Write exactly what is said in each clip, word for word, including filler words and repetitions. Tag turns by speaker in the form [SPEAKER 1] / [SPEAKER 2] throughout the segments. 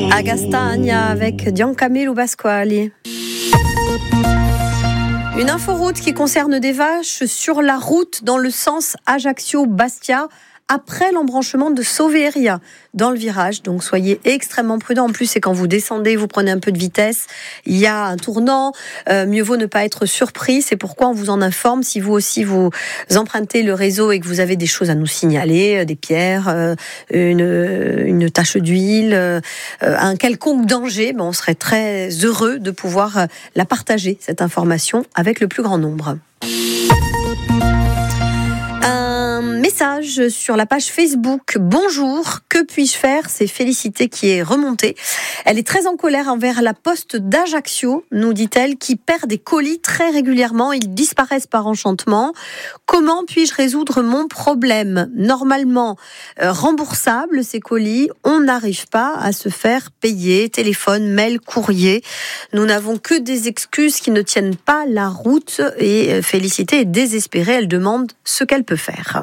[SPEAKER 1] Agastagna avec Giancamillo Pasquali. Une inforoute qui concerne des vaches sur la route dans le sens Ajaccio-Bastia après l'embranchement de Sauveria dans le virage. Donc soyez extrêmement prudents. En plus, c'est quand vous descendez, vous prenez un peu de vitesse. Il y a un tournant. Euh, mieux vaut ne pas être surpris. C'est pourquoi on vous en informe. Si vous aussi vous empruntez le réseau et que vous avez des choses à nous signaler, des pierres, euh, une, une tache d'huile, euh, un quelconque danger, ben on serait très heureux de pouvoir la partager, cette information, avec le plus grand nombre. Message sur la page Facebook. Bonjour, que puis-je faire ? C'est Félicité qui est remontée. Elle est très en colère envers la poste d'Ajaccio, nous dit-elle, qui perd des colis très régulièrement. Ils disparaissent par enchantement. Comment puis-je résoudre mon problème ? Normalement euh, remboursable, ces colis, on n'arrive pas à se faire payer. Téléphone, mail, courrier. Nous n'avons que des excuses qui ne tiennent pas la route. Et Félicité est désespérée. Elle demande ce qu'elle peut faire.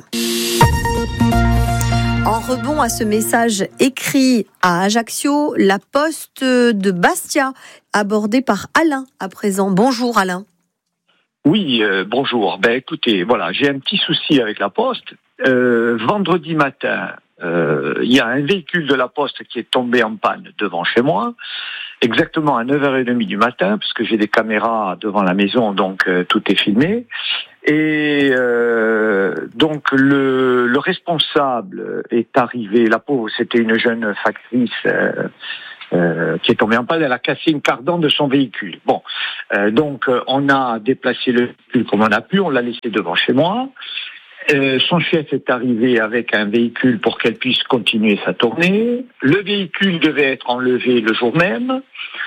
[SPEAKER 1] En rebond à ce message écrit à Ajaccio, la poste de Bastia, abordée par Alain à présent. Bonjour Alain.
[SPEAKER 2] Oui, euh, bonjour. Ben écoutez, voilà, j'ai un petit souci avec la poste. Euh, vendredi matin, euh, il y a un véhicule de la poste qui est tombé en panne devant chez moi, exactement à neuf heures trente du matin, parce que j'ai des caméras devant la maison, donc euh, tout est filmé. Et euh, donc le, le responsable est arrivé, la pauvre, c'était une jeune factrice euh, euh, qui est tombée en panne, elle a cassé une cardan de son véhicule. Bon, euh, donc euh, on a déplacé le véhicule comme on a pu, on l'a laissé devant chez moi. Euh, son chef est arrivé avec un véhicule pour qu'elle puisse continuer sa tournée. Le véhicule devait être enlevé le jour même.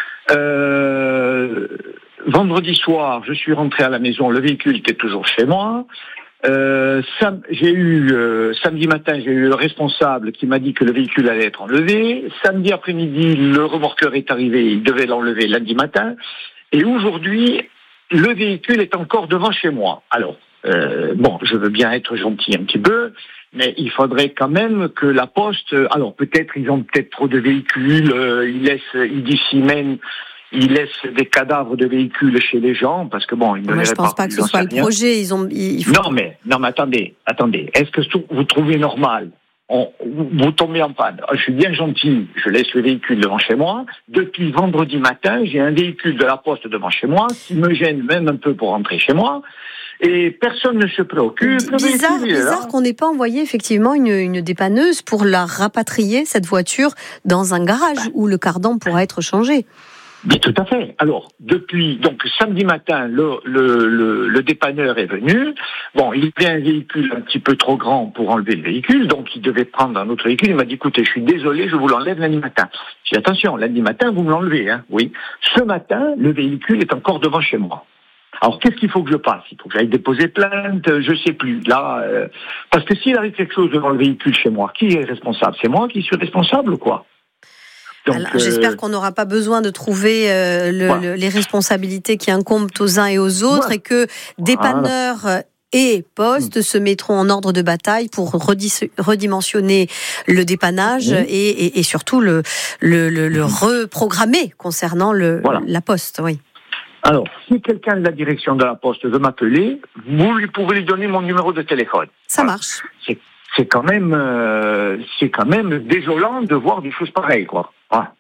[SPEAKER 2] Euh, vendredi soir, je suis rentré à la maison, le véhicule était toujours chez moi. Euh, sam- j'ai eu euh, samedi matin, j'ai eu le responsable qui m'a dit que le véhicule allait être enlevé. Samedi après-midi, le remorqueur est arrivé, il devait l'enlever lundi matin. Et aujourd'hui, le véhicule est encore devant chez moi. Alors, euh, bon, je veux bien être gentil un petit peu, mais il faudrait quand même que la Poste, alors peut-être ils ont peut-être trop de véhicules, euh, ils laissent, ils dissimènent, ils laissent des cadavres de véhicules chez les gens, parce que bon, ils ne
[SPEAKER 1] Moi,
[SPEAKER 2] les
[SPEAKER 1] je pense
[SPEAKER 2] réparent
[SPEAKER 1] pas que ce soit le projet. Ils ont, il faut...
[SPEAKER 2] Non, mais non, mais attendez, attendez. Est-ce que vous trouvez normal? On, vous tombez en panne. Je suis bien gentil, je laisse le véhicule devant chez moi. Depuis vendredi matin, j'ai un véhicule de la Poste devant chez moi qui me gêne même un peu pour rentrer chez moi. Et personne ne se préoccupe.
[SPEAKER 1] Bizarre, bizarre qu'on n'ait pas envoyé effectivement une, une dépanneuse pour la rapatrier, cette voiture, dans un garage bah. où le cardan pourra être changé.
[SPEAKER 2] Mais tout à fait. Alors, depuis, donc, samedi matin, le, le, le, le dépanneur est venu. Bon, il avait un véhicule un petit peu trop grand pour enlever le véhicule, donc il devait prendre un autre véhicule. Il m'a dit, écoutez, je suis désolé, je vous l'enlève lundi matin. J'ai dit, attention, lundi matin, vous me l'enlevez, hein, oui. Ce matin, le véhicule est encore devant chez moi. Alors, qu'est-ce qu'il faut que je fasse? Il faut que j'aille déposer plainte, je sais plus. Là, euh, parce que s'il arrive quelque chose devant le véhicule chez moi, qui est responsable? C'est moi qui suis responsable ou quoi?
[SPEAKER 1] Donc, Alors, j'espère euh, qu'on n'aura pas besoin de trouver euh, le, voilà. le, les responsabilités qui incombent aux uns et aux autres voilà. et que dépanneurs voilà. et postes mmh. se mettront en ordre de bataille pour redis- redimensionner le dépannage mmh. et, et, et surtout le, le, le, le reprogrammer concernant le, voilà. la poste. Oui.
[SPEAKER 2] Alors, si quelqu'un de la direction de la Poste veut m'appeler, vous lui pouvez lui donner mon numéro de téléphone.
[SPEAKER 1] Ça voilà. marche.
[SPEAKER 2] C'est, c'est quand même, euh, c'est quand même désolant de voir des choses pareilles, quoi. Voilà.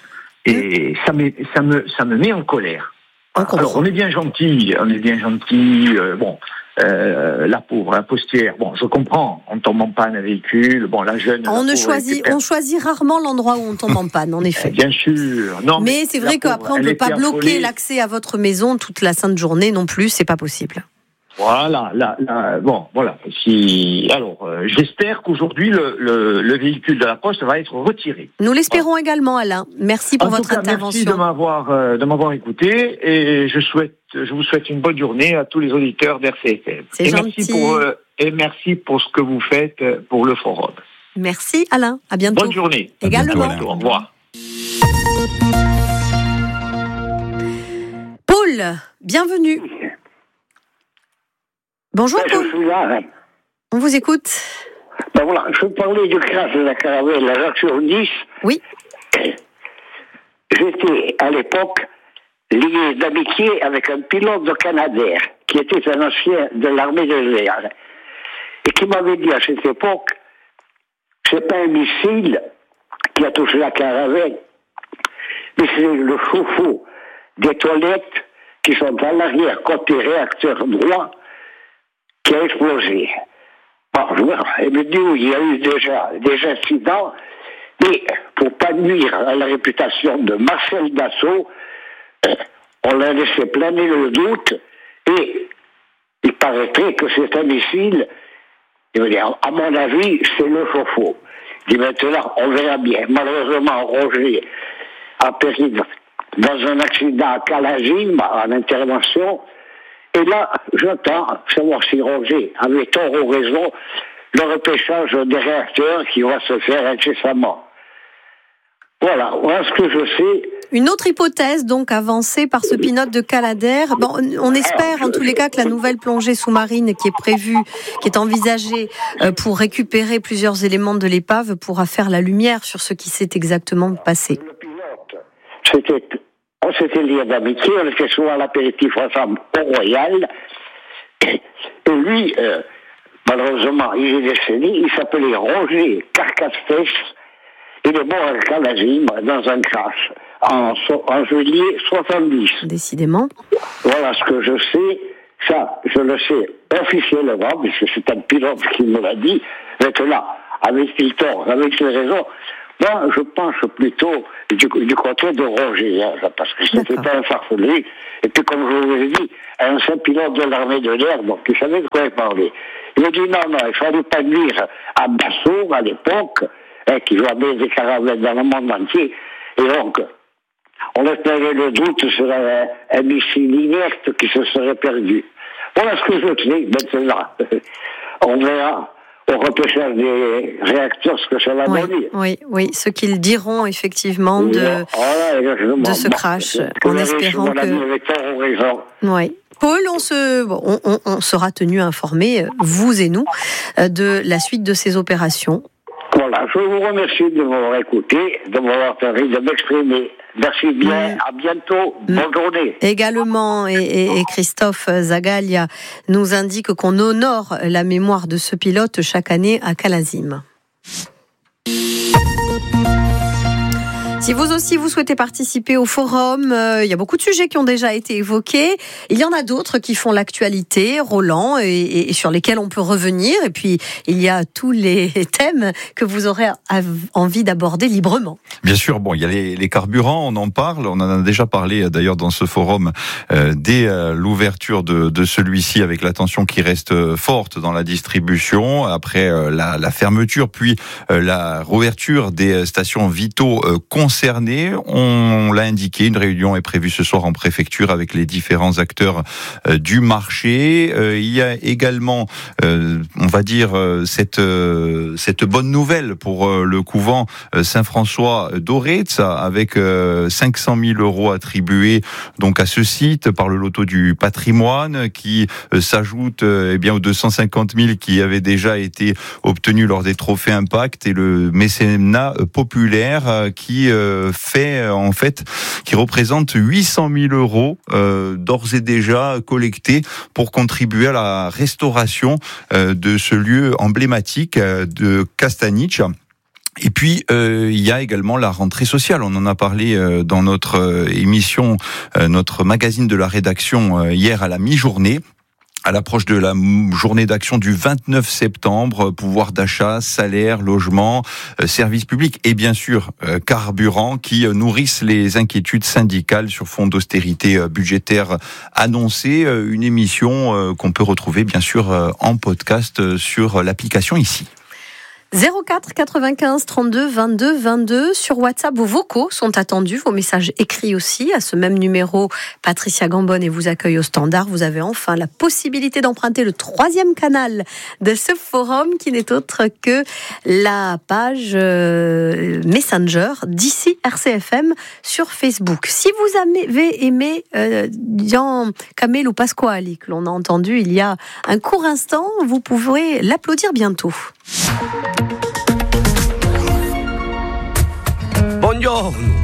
[SPEAKER 2] Et ça me, ça me, ça me met en colère. Voilà. Alors, on est bien gentil, on est bien gentil. Euh, bon, euh, la pauvre, la postière. Bon, je comprends. On tombe en panne un véhicule. Bon, la jeune.
[SPEAKER 1] On
[SPEAKER 2] la
[SPEAKER 1] ne choisit, on choisit rarement l'endroit où on tombe en panne, en effet.
[SPEAKER 2] Bien sûr. Non,
[SPEAKER 1] mais, mais c'est vrai qu'après, on ne peut pas bloquer affolée. l'accès à votre maison toute la sainte journée non plus. C'est pas possible.
[SPEAKER 2] Voilà, là, là, bon, voilà. Si, alors, euh, j'espère qu'aujourd'hui le, le, le véhicule de la Poste va être retiré.
[SPEAKER 1] Nous l'espérons voilà. également, Alain. Merci pour
[SPEAKER 2] en
[SPEAKER 1] votre
[SPEAKER 2] tout cas,
[SPEAKER 1] intervention.
[SPEAKER 2] Merci de m'avoir, euh, de m'avoir écouté et je souhaite, je vous souhaite une bonne journée à tous les auditeurs d'R C F M.
[SPEAKER 1] C'est
[SPEAKER 2] et
[SPEAKER 1] gentil.
[SPEAKER 2] Merci pour, euh, et merci pour ce que vous faites pour le forum.
[SPEAKER 1] Merci, Alain. À bientôt.
[SPEAKER 2] Bonne journée.
[SPEAKER 1] Également.
[SPEAKER 2] À bientôt. Au revoir.
[SPEAKER 1] Paul, bienvenue. Bonjour,
[SPEAKER 3] ben, je suis là, hein.
[SPEAKER 1] On vous écoute.
[SPEAKER 3] Ben voilà, je parlais du crash de la caravelle, la Jacques sur dix.
[SPEAKER 1] Oui.
[SPEAKER 3] j'étais à l'époque lié d'amitié avec un pilote de Canadair, qui était un ancien de l'armée de l'air, et qui m'avait dit à cette époque, c'est pas un missile qui a touché la caravane, mais c'est le chauffe-eau des toilettes qui sont à l'arrière, côté réacteur droit, qui a explosé. Bon, elle me dit, oui, il y a eu déjà des incidents, mais pour pas nuire à la réputation de Marcel Dassault, euh, on l'a laissé planer le doute, et il paraîtrait que c'est un missile. Il me dit, à mon avis, c'est le chauffe-eau. Il dit, maintenant, on verra bien. Malheureusement, Roger a péri dans un accident à Calagim, en intervention. Et là, j'attends savoir si Roger avait tort ou raison, le repêchage des réacteurs qui va se faire incessamment. Voilà, voilà ce que je sais.
[SPEAKER 1] Une autre hypothèse donc avancée par ce pilote de Canadair. Bon, on espère en tous les cas que la nouvelle plongée sous-marine qui est prévue, qui est envisagée pour récupérer plusieurs éléments de l'épave pourra faire la lumière sur ce qui s'est exactement passé.
[SPEAKER 3] Le pilote, c'était, on s'était liés d'amitié, on était souvent à l'apéritif ensemble au Royal. Et lui, euh, malheureusement, il est décédé, il s'appelait Roger Carcaspès. Il est mort à Calagim dans un crash en, en juillet soixante-dix.
[SPEAKER 1] Décidément.
[SPEAKER 3] Voilà ce que je sais. Ça, je le sais officiellement, puisque c'est un pilote qui me l'a dit. Maintenant, avec-il tort, avec les raisons, moi, je pense plutôt du, du côté de Roger, hein, parce que c'était pas un farfelu. Et puis, comme je vous l'ai dit, un ancien pilote de l'armée de l'air, donc il savait de quoi il parlait. Il a dit non, non, il fallait pas nuire à Dassault à l'époque, hein, qui jouait des caravelles dans le monde entier. Et donc, on espérait le doute sur un, un missile inerte qui se serait perdu. Voilà ce que je sais maintenant. On verra au repêchage des réacteurs ce que ça va
[SPEAKER 1] oui,
[SPEAKER 3] donner.
[SPEAKER 1] Oui, oui, ce qu'ils diront effectivement de,
[SPEAKER 3] voilà,
[SPEAKER 1] de ce crash, bon, en espérant que... Oui. Paul, on, se, on, on, on sera tenu informé, vous et nous, de la suite de ces opérations.
[SPEAKER 3] Voilà, je vous remercie de m'avoir écouté, de m'avoir permis de m'exprimer. Merci bien, mmh. à bientôt, bonne journée.
[SPEAKER 1] Également, et, et, et Christophe Zagalia nous indique qu'on honore la mémoire de ce pilote chaque année à Calazim. Si vous aussi vous souhaitez participer au forum, euh, il y a beaucoup de sujets qui ont déjà été évoqués. Il y en a d'autres qui font l'actualité, Roland, et, et sur lesquels on peut revenir. Et puis, il y a tous les thèmes que vous aurez envie d'aborder librement.
[SPEAKER 4] Bien sûr, bon, il y a les, les carburants, on en parle. On en a déjà parlé d'ailleurs dans ce forum euh, dès euh, l'ouverture de, de celui-ci, avec la tension qui reste forte dans la distribution. Après euh, la, la fermeture, puis euh, la réouverture des stations Vitaux euh, concernées. On l'a indiqué, une réunion est prévue ce soir en préfecture avec les différents acteurs euh, du marché. Euh, il y a également, euh, on va dire, euh, cette, euh, cette bonne nouvelle pour euh, le couvent euh, Saint-François d'Oretz, avec euh, cinq cent mille euros attribués donc à ce site par le loto du patrimoine, qui euh, s'ajoute euh, eh bien aux deux cent cinquante mille qui avaient déjà été obtenus lors des trophées Impact, et le mécénat populaire euh, qui euh, fait en fait, qui représente huit cent mille euros euh, d'ores et déjà collectés pour contribuer à la restauration euh, de ce lieu emblématique euh, de Kastanich. Et puis, euh, il y a également la rentrée sociale. On en a parlé euh, dans notre euh, émission, euh, notre magazine de la rédaction euh, hier à la mi-journée. À l'approche de la journée d'action du vingt-neuf septembre, pouvoir d'achat, salaire, logement, euh, services publics et bien sûr euh, carburant qui euh, nourrissent les inquiétudes syndicales sur fond d'austérité euh, budgétaire annoncée. Euh, une émission euh, qu'on peut retrouver bien sûr euh, en podcast euh, sur l'application ici.
[SPEAKER 1] zéro quatre quatre-vingt-quinze trente-deux vingt-deux vingt-deux. Sur WhatsApp, vos vocaux sont attendus, vos messages écrits aussi. À ce même numéro, Patricia Gambonne et vous accueille au standard. Vous avez enfin la possibilité d'emprunter le troisième canal de ce forum, qui n'est autre que la page euh, Messenger d'ici R C F M sur Facebook. Si vous avez aimé euh, Gian Camelo Pasquali, que l'on a entendu il y a un court instant, vous pourrez l'applaudir bientôt.
[SPEAKER 5] Buongiorno,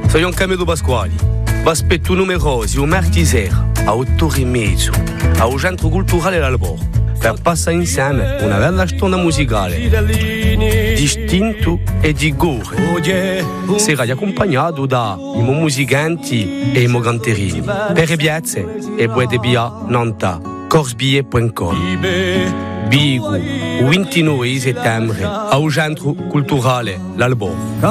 [SPEAKER 5] sono un Camillo Pasquali. Vi aspetto numerosi, un martedì sera, a otto e mezzo, al Centro Culturale L'Albor, per passare insieme una bella storia musicale, distinto e di gore. Sarà accompagnato da i musicanti e i canterini. Per le piazze e puoi via nanta corsbie punto com. Bigo, ventinove settembre, al Centro Culturale L'Albor.